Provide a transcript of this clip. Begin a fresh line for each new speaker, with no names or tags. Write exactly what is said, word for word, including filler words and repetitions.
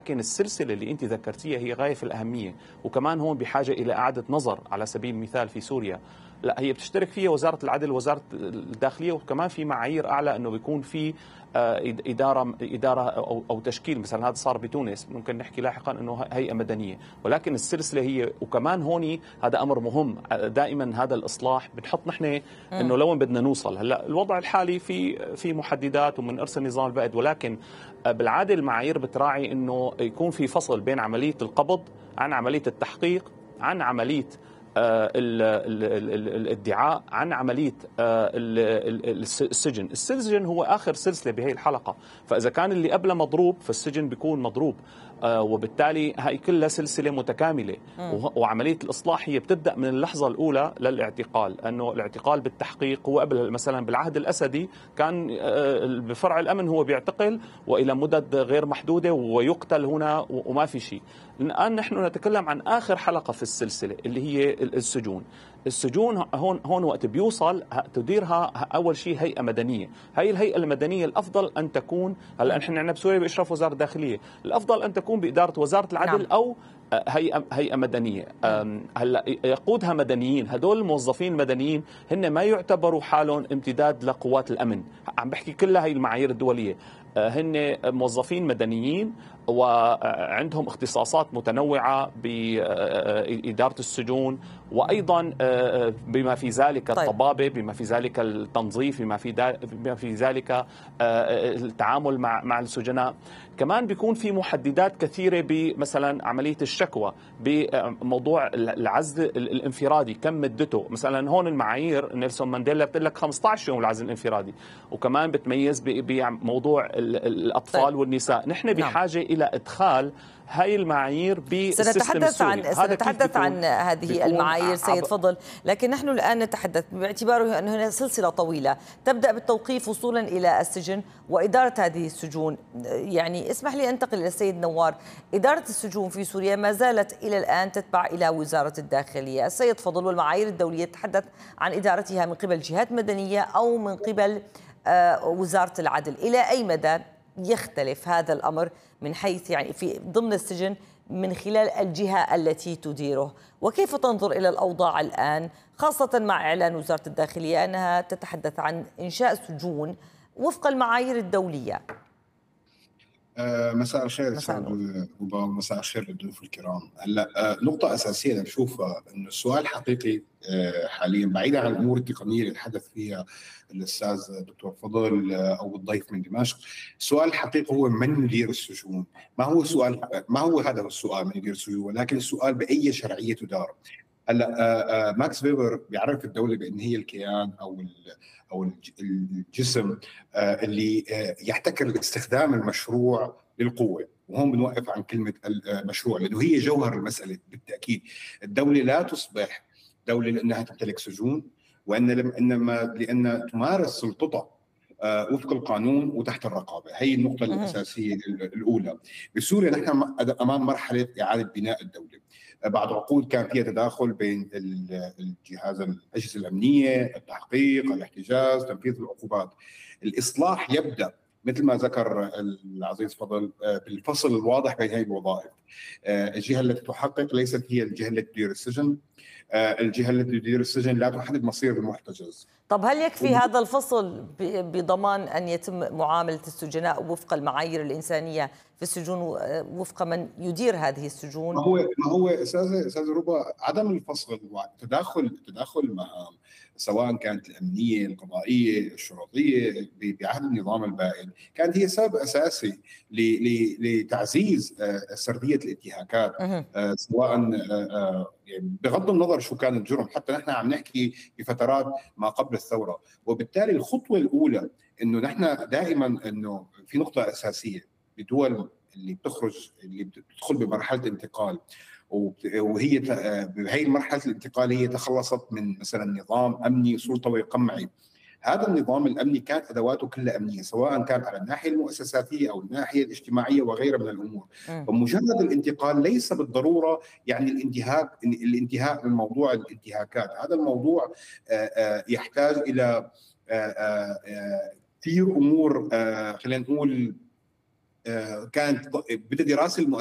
لكن السلسلة اللي أنت ذكرتيها هي غاية في الأهمية، وكمان هون بحاجة إلى إعادة نظر. على سبيل المثال في سوريا، لا هي بتشترك فيها وزارة العدل ووزارة الداخلية، وكمان في معايير أعلى أنه بيكون في إدارة إدارة أو أو تشكيل. مثلا هذا صار بتونس، ممكن نحكي لاحقا أنه هيئة مدنية، ولكن السلسلة هي. وكمان هون هذا أمر مهم، دائما هذا الإصلاح بنحط نحن أنه لوين بدنا نوصل. هلا الوضع الحالي في في محددات ومن إرسال نظام البائد، ولكن بالعادة المعايير بتراعي أنه يكون في فصل بين عملية القبض عن عملية التحقيق، عن عملية الادعاء، عن عملية السجن. السجن هو آخر سلسلة بهي الحلقة، فإذا كان اللي قبله مضروب فالسجن بيكون مضروب، وبالتالي هاي كلها سلسلة متكاملة. وعملية الإصلاح هي بتبدأ من اللحظة الأولى للاعتقال، أنه الاعتقال بالتحقيق هو قبل مثلا بالعهد الأسدي كان بفرع الأمن هو بيعتقل وإلى مدد غير محدودة ويقتل هنا وما في شيء. الآن نحن نتكلم عن آخر حلقة في السلسلة اللي هي السجون. السجون هون هون وقت بيوصل تديرها أول شيء هيئة مدنية. هي الهيئة المدنية الأفضل أن تكون، هلا نحن عندنا بسوريا بإشراف وزارة الداخلية، الأفضل أن تكون بإدارة وزارة العدل. نعم. أو هيئة هيئة مدنية. هلا يقودها مدنيين، هدول الموظفين المدنيين هن ما يعتبروا حالهم امتداد لقوات الأمن. عم بحكي كلها هي المعايير الدولية، هن موظفين مدنيين وعندهم اختصاصات متنوعة بإدارة السجون، وأيضا بما في ذلك الطبابة، بما في ذلك التنظيف، بما في بما في ذلك التعامل مع مع السجناء. كمان بيكون في محددات كثيرة بمثلا عملية الشكوى، بموضوع العزل الانفرادي كم مدته. مثلا هون المعايير نيلسون مانديلا بتقول لك خمسة عشر يوم العزل الانفرادي، وكمان بتميز بموضوع الأطفال والنساء. نحن بحاجة إلى إدخال هاي المعايير بالسيستم السوري.
عن سنتحدث عن هذه المعايير سيد فضل، لكن نحن الآن نتحدث باعتباره أن هنا سلسلة طويلة تبدأ بالتوقيف وصولا إلى السجن وإدارة هذه السجون. يعني اسمح لي أنتقل إلى السيد نوار. إدارة السجون في سوريا ما زالت إلى الآن تتبع إلى وزارة الداخلية. السيد فضل، والمعايير الدولية تتحدث عن إدارتها من قبل جهات مدنية أو من قبل وزارة العدل. إلى أي مدى يختلف هذا الأمر من حيث يعني في ضمن السجن من خلال الجهة التي تديره؟ وكيف تنظر إلى الأوضاع الآن، خاصة مع إعلان وزارة الداخلية أنها تتحدث عن إنشاء سجون وفق المعايير الدولية؟
آه مساء الخير استاذ ربا، ومساء الخير للضيوف الكرام. هلا آه نقطة أساسية أنا بشوفها إنه السؤال حقيقي آه حاليا، بعيدا عن الأمور التقنية اللي تحدث فيها الأستاذ دكتور فضل آه أو الضيف من دمشق. السؤال الحقيقي هو من يدير السجون؟ ما هو سؤال، ما هو هذا السؤال من يدير السجون، ولكن السؤال بأي شرعية تدار. هلا آه آه ماكس فيبر بيعرف الدولة بأن هي الكيان أو او الجسم اللي يحتكر استخدام المشروع للقوه، وهون بنوقف عن كلمه المشروع لانه هي جوهر المساله. بالتاكيد الدوله لا تصبح دوله لانها تمتلك سجون، وان انما لان تمارس سلطتها وفق القانون وتحت الرقابه. هي النقطه الاساسيه الاولى. بسوريا نحن امام مرحله اعاده بناء الدوله. بعد عقود كان فيها تداخل بين الجهاز الاجهزه الامنيه، التحقيق، الاحتجاز، تنفيذ العقوبات. الاصلاح يبدا مثل ما ذكر العزيز فضل بالفصل الواضح بين هذه الوظائف. الجهه التي تحقق ليست هي الجهه التي تدير السجن، الجهه التي تدير السجن لا تحدد مصير المحتجز.
طب هل يكفي هذا الفصل بضمان ان يتم معامله السجناء وفق المعايير الانسانيه في السجون وفق من يدير هذه السجون؟
ما هو ما هو استاذ استاذ ربا، عدم الفصل وتداخل تداخل المهام سواء كانت الامنيه، القضائيه، الشرطيه بعهد النظام البائد كانت هي سبب اساسي لتعزيز سرديه الانتهاكات، سواء بغض النظر شو كان الجرم. حتى نحن عم نحكي بفترات ما قبل الثوره، وبالتالي الخطوه الاولى انه نحن دائما انه في نقطه اساسيه بدول اللي بتخرج اللي بتدخل بمرحله انتقال، وهي بهي مرحله الانتقال هي تخلصت من مثلا نظام امني سلطوي قمعي. هذا النظام الامني كانت ادواته كلها امنيه، سواء كانت على الناحيه المؤسساتيه او الناحيه الاجتماعيه وغيرها من الامور. فمجرد الانتقال ليس بالضروره يعني الانتهاك الانتهاء من موضوع الانتهاكات. هذا الموضوع يحتاج الى كثير امور خلينا نقول كانت بدأ دراسة